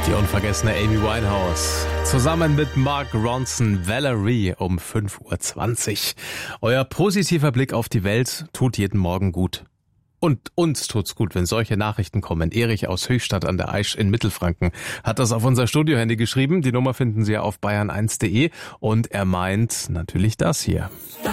Die unvergessene Amy Winehouse. Zusammen mit Mark Ronson, Valerie um 5:20 Uhr. Euer positiver Blick auf die Welt tut jeden Morgen gut. Und uns tut's gut, wenn solche Nachrichten kommen. Erich aus Höchstadt an der Aisch in Mittelfranken hat das auf unser Studiohandy geschrieben. Die Nummer finden Sie ja auf bayern1.de. Und er meint natürlich das hier.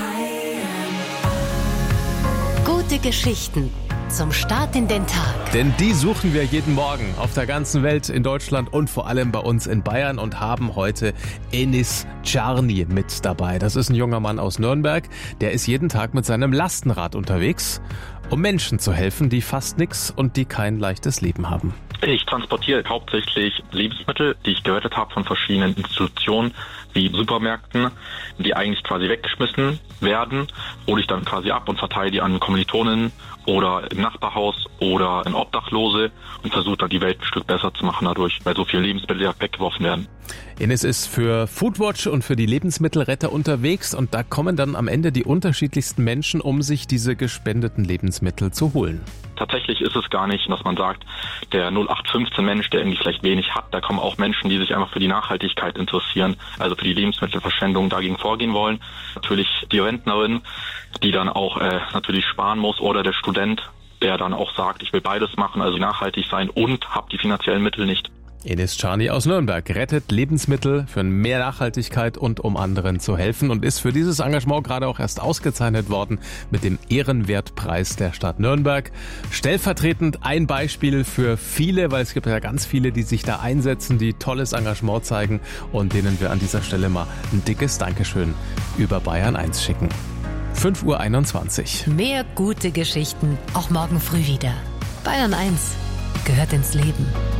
Gute Geschichten zum Start in den Tag. Denn die suchen wir jeden Morgen auf der ganzen Welt, in Deutschland und vor allem bei uns in Bayern und haben heute Enis Czarny mit dabei. Das ist ein junger Mann aus Nürnberg, der ist jeden Tag mit seinem Lastenrad unterwegs, um Menschen zu helfen, die fast nichts und die kein leichtes Leben haben. Ich transportiere hauptsächlich Lebensmittel, die ich gerettet habe von verschiedenen Institutionen, wie Supermärkten, die eigentlich quasi weggeschmissen werden, hole ich dann quasi ab und verteile die an Kommilitonen oder im Nachbarhaus oder an Obdachlose und versuche dann die Welt ein Stück besser zu machen dadurch, weil so viele Lebensmittel ja weggeworfen werden. Enis ist für Foodwatch und für die Lebensmittelretter unterwegs und da kommen dann am Ende die unterschiedlichsten Menschen, um sich diese gespendeten Lebensmittel zu holen. Tatsächlich ist es gar nicht, dass man sagt, der 0815 Mensch, der irgendwie vielleicht wenig hat, da kommen auch Menschen, die sich einfach für die Nachhaltigkeit interessieren, also für die Lebensmittelverschwendung dagegen vorgehen wollen. Natürlich die Rentnerin, die dann auch natürlich sparen muss, oder der Student, der dann auch sagt, ich will beides machen, also nachhaltig sein und habe die finanziellen Mittel nicht. Enis Czarny aus Nürnberg rettet Lebensmittel für mehr Nachhaltigkeit und um anderen zu helfen und ist für dieses Engagement gerade auch erst ausgezeichnet worden mit dem Ehrenwertpreis der Stadt Nürnberg. Stellvertretend ein Beispiel für viele, weil es gibt ja ganz viele, die sich da einsetzen, die tolles Engagement zeigen und denen wir an dieser Stelle mal ein dickes Dankeschön über Bayern 1 schicken. 5:21 Uhr. Mehr gute Geschichten, auch morgen früh wieder. Bayern 1 gehört ins Leben.